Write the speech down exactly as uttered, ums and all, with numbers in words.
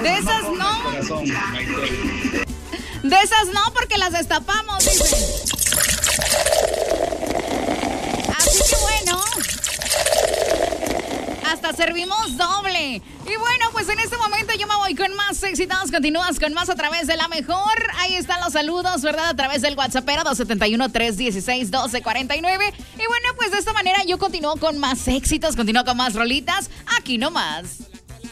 De esas no. De esas no, porque las destapamos, dicen. Así que bueno, hasta servimos doble. Y bueno, pues en este momento yo me voy con más éxitos. Continúas con más a través de La Mejor. Ahí están los saludos, ¿verdad? A través del WhatsAppero dos siete uno, tres uno seis, uno dos cuatro nueve. Y bueno, pues de esta manera yo continúo con más éxitos, continúo con más rolitas. Aquí nomás.